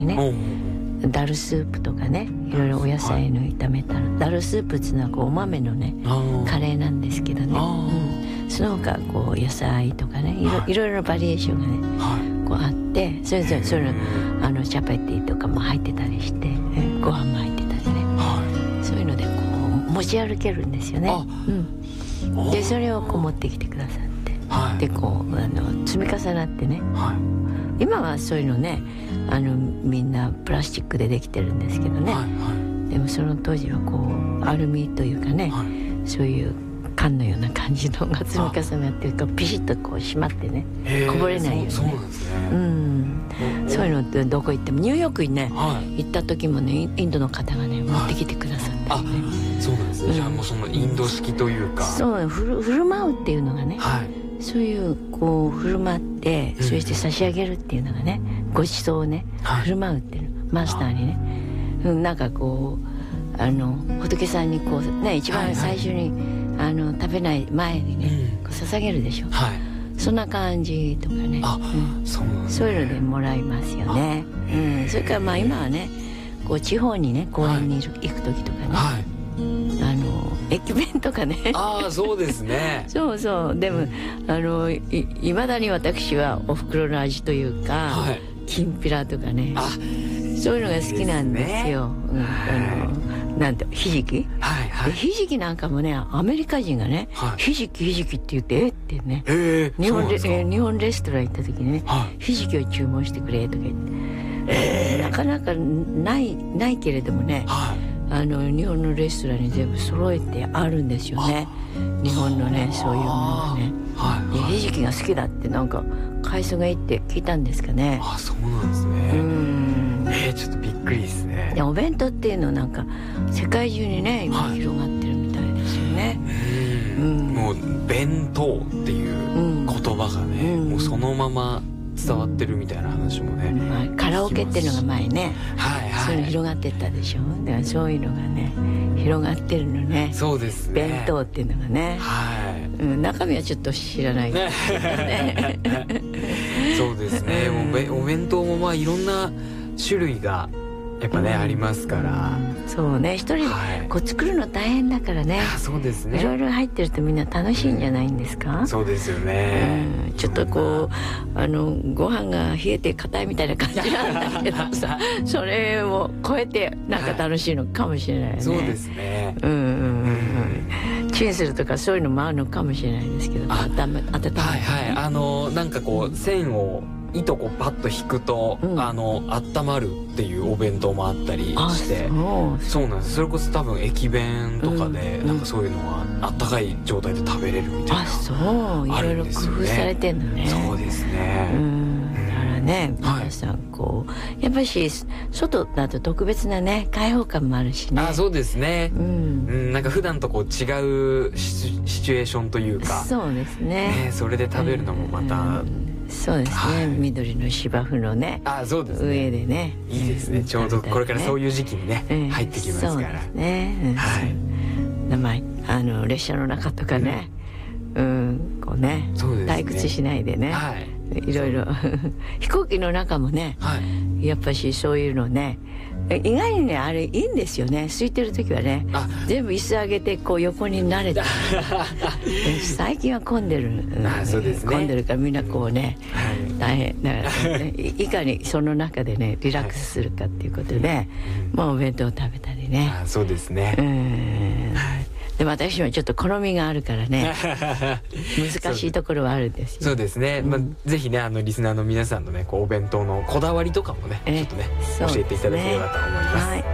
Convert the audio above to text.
ね、 ダルスープとかね、いろいろお野菜の炒めたら、ダルスープっていうのはこうお豆のねカレーなんですけどね、その他こう野菜とかね、いろいろなバリエーションがね、こうあって、それぞれそれのチャパティとかも入ってたりして、ご飯も入ってたりね、そういうのでこう持ち歩けるんですよね。でそれをこう持ってきてくださって、でこう積み重なってね、今はそういうのねみんなプラスチックでできてるんですけどね、でもその当時はこうアルミというかね、そういう缶のような感じのが積み重なってるとピシッとこう締まってね、こぼれないようにね。 そうなんですね。 そういうのってどこ行っても、ニューヨークにね、行った時もね、インドの方がね持ってきてくださったりね。 そうなんですね。じゃあもうそのインド式というか、 そう振る舞うっていうのがね、そういうこう振る舞って、そして差し上げるっていうのがね、ご馳走をね振る舞うっていうの、マスターにね、なんかこう仏さんにこうね、一番最初に食べない前にね、こう捧げるでしょ。そんな感じとかね、そういうのでもらいますよね。それからまあ今はね、こう地方にね公園に行く時とかね、駅弁とかね。 そうですね。 そうそう。でもいまだに私はお袋の味というか、きんぴらとかね、そういうのが好きなんですよ。なんてひじき、ひじきなんかもね、アメリカ人がね、ひじきって言ってってね、日本レストラン行った時にね、ひじきを注文してくれとか言って、なかなかないけれどもね、日本のレストランに全部揃えてあるんですよね、日本のね、そういうものがね。ひじきが好きだってなんか海藻がいいって聞いたんですかね。 そうなんですね。ちょっとびっくりですね。 お弁当っていうのはなんか世界中にね今広がってるみたいですよね。 もう弁当っていう言葉がね、もうそのまま伝わってるみたいな話もね、 カラオケっていうのが前ね、そういうの広がってったでしょ。だからそういうのがね広がってるのね。 そうですね。 弁当っていうのがね、中身はちょっと知らないですけどね。 そうですね。お弁当もまあいろんな種類がやっぱね、ありますから。 そうね、一人こう作るの大変だからね。 そうですね。 いろいろ入ってるとみんな楽しいんじゃないんですか。 そうですよね。 ちょっとこうご飯が冷えて硬いみたいな感じなんだけどさ、それを超えてなんか楽しいのかもしれないね。 そうですね。 チンするとかそういうのもあるのかもしれないですけど、温めなんかこう線を糸こうパッと引くと、温まるっていうお弁当もあったりして、そうなんです。それこそ多分駅弁とかで、なんかそういうのはあったかい状態で食べれるみたいな。 そう、いろいろ工夫されてんのね。 そうですね。 だからね、皆さんこうやっぱり外だと特別なね開放感もあるしね。 そうですね。なんか普段とこう違うシチュエーションというか。 そうですね。 それで食べるのもまた。 そうですね、緑の芝生のね、 そうですね、 上でね、 いいですね。ちょうどこれからそういう時期にね、入ってきますから。そうですね。 列車の中とかね、こうね、退屈しないでね、いろいろ飛行機の中もね、やっぱしそういうのね、意外にねあれいいんですよね。空いてる時はね、全部椅子上げてこう横に慣れて最近は混んでる、混んでるからみんなこうね、大変だからね、いかにその中でねリラックスするかっていうことで、もうお弁当を食べたりね。 そうですね。 でも私もちょっと好みがあるからね難しいところはあるんですよ。 そうですね。ぜひねリスナーの皆さんのねこうお弁当のこだわりとかもねちょっとね教えていただければと思います。